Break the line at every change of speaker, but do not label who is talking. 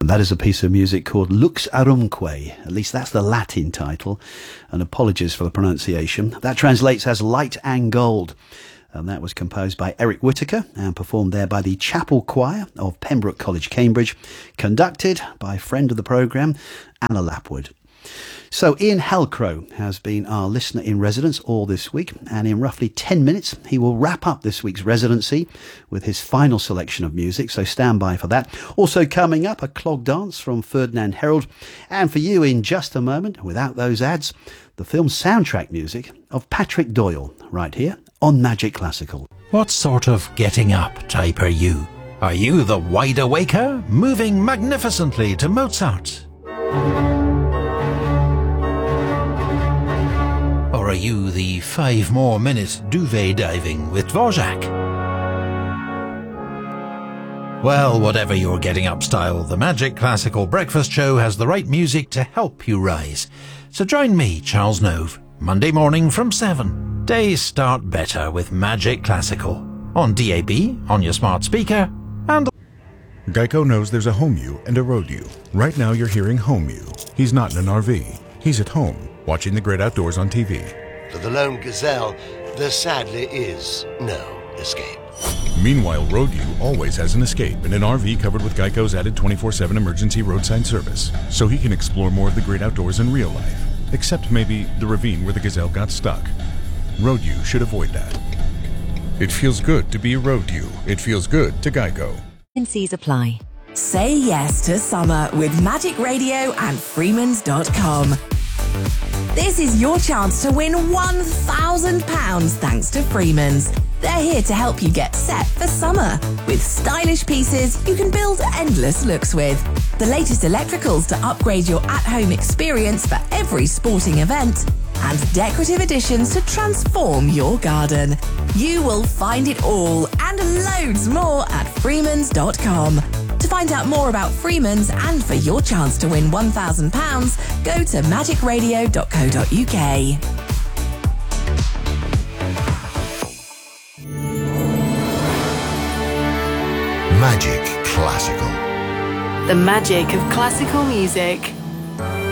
And that is a piece of music called Lux Arumque. At least that's the Latin title. And apologies for the pronunciation. That translates as Light and Gold. And that was composed by Eric Whittaker and performed there by the Chapel Choir of Pembroke College, Cambridge, conducted by a friend of the programme, Anna Lapwood. So Ian Halcrow has been our listener in residence all this week, and in roughly 10 minutes he will wrap up this week's residency with his final selection of music, so stand by for that. Also coming up, a clog dance from Ferdinand Herald, and for you in just a moment, without those ads, the film soundtrack music of Patrick Doyle, right here on Magic Classical.
What sort of getting up type are you? Are you the wide awaker, moving magnificently to Mozart? Or are you the 5 more minute duvet diving with Dvorak? Well, whatever your getting up style, the Magic Classical Breakfast Show has the right music to help you rise. So join me, Charles Nove, Monday morning from 7. Days start better with Magic Classical. On DAB, on your smart speaker, and...
Geico knows there's a home you and a road you. Right now you're hearing home you. He's not in an RV. He's at home, watching the great outdoors on TV.
For the lone gazelle, there sadly is no escape.
Meanwhile, Road U always has an escape in an RV covered with Geico's added 24/7 emergency roadside service, so he can explore more of the great outdoors in real life, except maybe the ravine where the gazelle got stuck. Road U should avoid that. It feels good to be Road U. It feels good to Geico.
Agencies apply. Say yes to summer with Magic Radio and Freemans.com. This is your chance to win £1,000 thanks to Freemans. They're here to help you get set for summer with stylish pieces you can build endless looks with. The latest electricals to upgrade your at-home experience for every sporting event, and decorative additions to transform your garden. You will find it all and loads more at Freemans.com. To find out more about Freemans and for your chance to win £1,000, go to magicradio.co.uk.
Magic Classical.
The magic of classical music.